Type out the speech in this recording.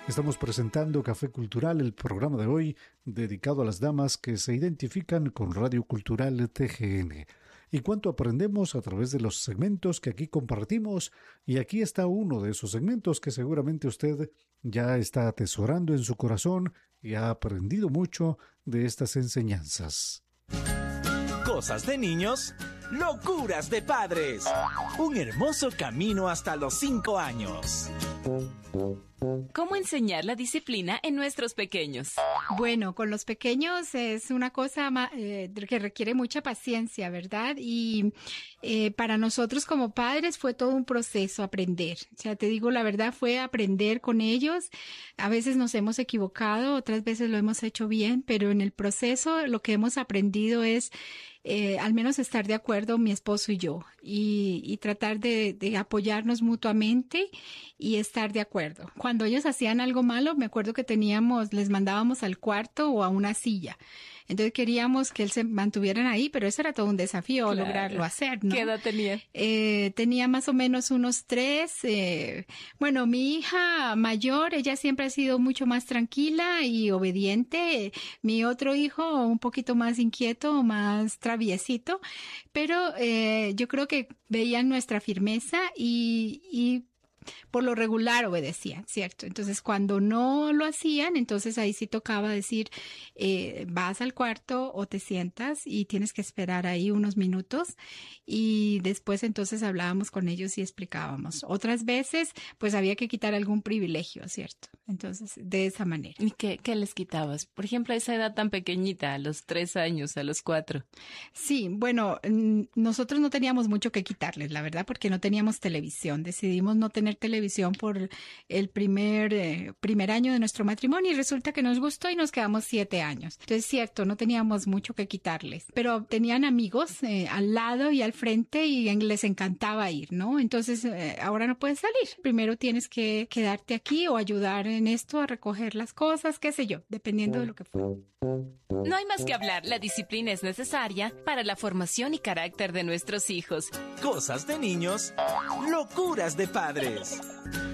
Estamos presentando Café Cultural, el programa de hoy dedicado a las damas que se identifican con Radio Cultural TGN. Y cuánto aprendemos a través de los segmentos que aquí compartimos. Y aquí está uno de esos segmentos que seguramente usted ya está atesorando en su corazón y ha aprendido mucho de estas enseñanzas. Cosas de niños, locuras de padres. Un hermoso camino hasta los 5 años. ¿Cómo enseñar la disciplina en nuestros pequeños? Bueno, con los pequeños es una cosa que requiere mucha paciencia, ¿verdad? Y para nosotros como padres fue todo un proceso aprender. O sea, te digo la verdad, fue aprender con ellos. A veces nos hemos equivocado, otras veces lo hemos hecho bien, pero en el proceso lo que hemos aprendido es al menos estar de acuerdo mi esposo y yo y tratar de apoyarnos mutuamente y estar de acuerdo. Cuando ellos hacían algo malo, me acuerdo que les mandábamos al cuarto o a una silla. Entonces queríamos que él se mantuvieran ahí, pero eso era todo un desafío, claro, lograrlo hacer, ¿no? ¿Qué edad tenía? Tenía más o menos unos 3. Bueno, mi hija mayor, ella siempre ha sido mucho más tranquila y obediente. Mi otro hijo, un poquito más inquieto, más traviesito, pero yo creo que veían nuestra firmeza y por lo regular obedecían, ¿cierto? Entonces, cuando no lo hacían, entonces ahí sí tocaba decir, vas al cuarto o te sientas y tienes que esperar ahí unos minutos y después entonces hablábamos con ellos y explicábamos. Otras veces, pues había que quitar algún privilegio, ¿cierto? Entonces, de esa manera. ¿Y qué les quitabas? Por ejemplo, a esa edad tan pequeñita, a los 3 años, a los 4. Sí, bueno, nosotros no teníamos mucho que quitarles, la verdad, porque no teníamos televisión. Decidimos no tener televisión por el primer año de nuestro matrimonio y resulta que nos gustó y nos quedamos 7 años. Entonces, cierto, no teníamos mucho que quitarles, pero tenían amigos al lado y al frente y les encantaba ir, ¿no? Entonces, ahora no puedes salir. Primero tienes que quedarte aquí o ayudar en esto a recoger las cosas, qué sé yo, dependiendo de lo que fuera. No hay más que hablar, la disciplina es necesaria para la formación y carácter de nuestros hijos. Cosas de niños, locuras de padres.